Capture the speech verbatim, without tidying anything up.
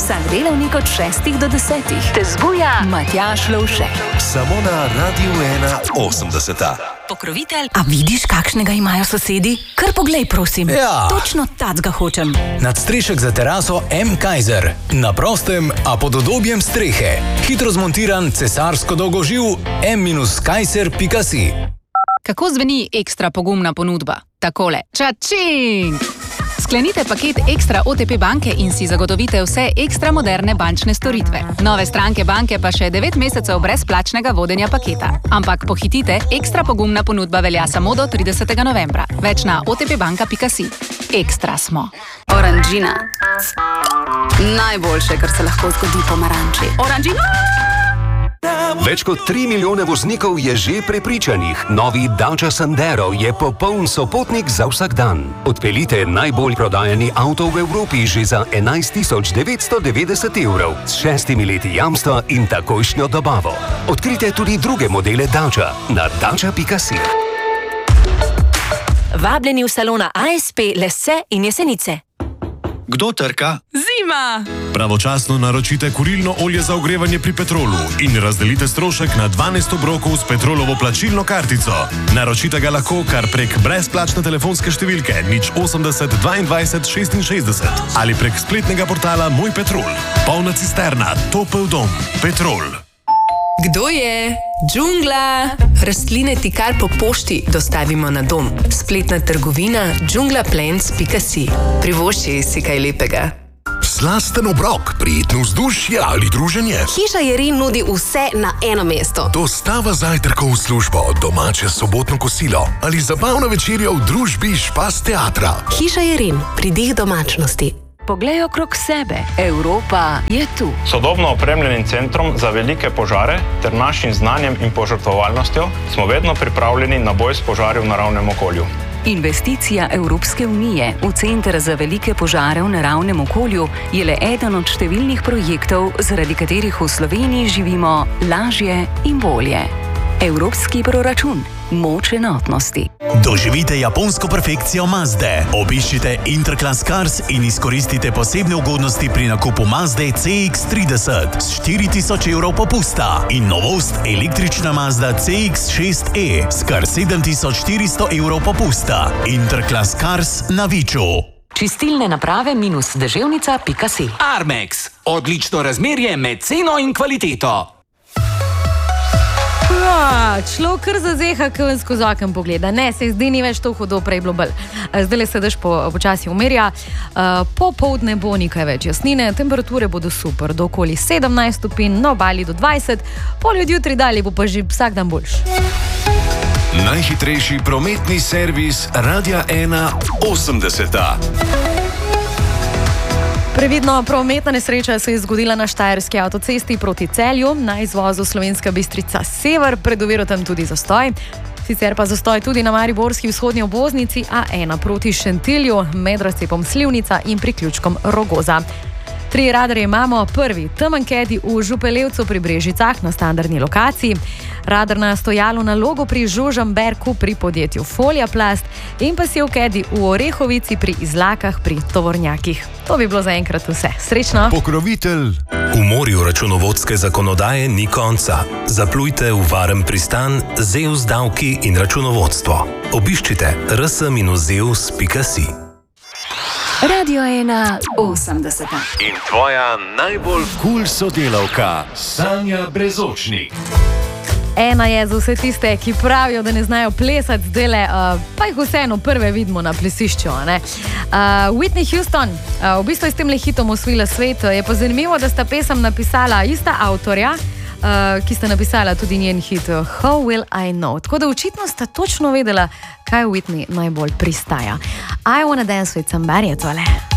Vsak delavnik od šestih do desetih te zbuja Matjaž Lovšek. Samo na Radiu ena osemdeseta. Pokrovitelj. A vidiš, kakšnega imajo sosedi? Kar poglej, prosim. Ja. Točno tacga hočem. Nadstrešek za teraso M. Kaiser. Na prostem, a pod udobjem strehe. Hitro zmontiran, cesarsko dolgoživ M Kaiser pika si. Kako zveni ekstra pogumna ponudba? Takole. Čačing! Sklenite paket Ekstra O T P banke in si zagotovite vse ekstra moderne bančne storitve. Nove stranke banke pa še devet mesecev brezplačnega vodenja paketa. Ampak pohitite, ekstra pogumna ponudba velja samo do tridesetega novembra. Več na o t p banka pika si. Ekstra smo. Oranžina. Najboljše, kar se lahko zgodi pomaranči. Oranžina! Več kot tri milijone voznikov je že prepričanih. Novi Dacia Sandero je popoln sopotnik za vsak dan. Odpeljite najbolj prodajani avto v Evropi že za enajst tisoč devetsto devetdeset evrov s šestimi leti jamstva in takojšnjo dobavo. Odkrite tudi druge modele Dacia na dacia pika si. Vabljeni v salona A S P Lese in Jesenice. Kdo trka? Zima! Pravočasno naročite kurilno olje za ogrevanje pri Petrolu in razdelite strošek na dvanajst obrokov s Petrolovo plačilno kartico. Naročite ga lahko kar prek brezplačne telefonske številke nič osemdeset dvaindvajset šestinšestdeset ali prek spletnega portala Moj Petrol. Polna cisterna, topel dom. Petrol. Kdo je? Džungla! Rastline ti kar po pošti dostavimo na dom. Spletna trgovina džungla plants pika si. Privošči si kaj lepega. Slasten obrok, prijetno vzdušje ali druženje. Hiša Jerin nudi vse na eno mesto. Dostava zajtrkov v službo, domače sobotno kosilo ali zabavna večerja v družbi Špas teatra. Hiša Jerin, pridih domačnosti. Poglej okrog sebe. Evropa je tu. Sodobno opremljenim centrom za velike požare ter našim znanjem in požrtvovalnostjo smo vedno pripravljeni na boj s požari v naravnem okolju. Investicija Evropske unije v Center za velike požare v naravnem okolju je le eden od številnih projektov, zaradi katerih v Sloveniji živimo lažje in bolje. Evropski proračun. Moč enotnosti. Doživite japonsko perfekcijo Mazde. Obiščite Interclass Cars in izkoristite posebne ugodnosti pri nakupu Mazde C X trideset s štiri tisoč evrov popusta in novost električna Mazda C X šest E s kar sedem tisoč štiristo evrov popusta. Interclass Cars na Viču. Čistilne naprave minus deževnica pika si. Armex. Odlično razmerje med ceno in kvaliteto. Ja, človek kar zazeha, ko ven skozi oken pogleda. Ne, se zdi ni več to hudo, prej bilo bolj. Zdaj le se dež po, počasi umirja. Popoldne bo nekaj več jasnine, temperature bodo super, do okoli sedemnajst stopinj, na obali do dvajset, pol od jutri dalje bo pa že vsak dan boljš. Najhitrejši prometni servis Radia ena osemdeseta. Previdno prometna nesreča se je zgodila na štajerski avtocesti proti Celju, na izvozu Slovenska Bistrica sever, pred oviro tam tudi zastoj. Sicer pa zastoj tudi na mariborski vzhodni obvoznici A ena proti Šentilju, med razcepom Slivnica in priključkom Rogoza. Tri radarje imamo, prvi temen kedi v Župelevcu pri Brežicah na standardni lokaciji, radar na stojalu na Logu pri Žužemberku pri podjetju Foliaplast in pa sev kedi v Orehovici pri Izlakah pri tovornjakih. To bi bilo za enkrat vse. Srečno! Pokrovitelj. V morju računovodske zakonodaje ni konca. Zaplujte v varen pristan Zeus davki in računovodstvo. Obiščite r s zeus pika si. Radio ena osemdeseta. In tvoja najbolj kul sodelavka, Sanja Brezočnik. Ena je za vse tiste, ki pravijo, da ne znajo plesati zdele, uh, pa jih vseeno prve vidimo na plesišču. Ne? Uh, Whitney Houston, uh, v bistvu je s tem le hitom osvojila svet. Je pa zanimivo, da sta pesem napisala ista avtorja, uh, ki sta napisala tudi njen hit How Will I Know. Tako da očitno sta točno vedela, kaj Whitney najbolj pristaja. I wanna dance with somebody, je tole.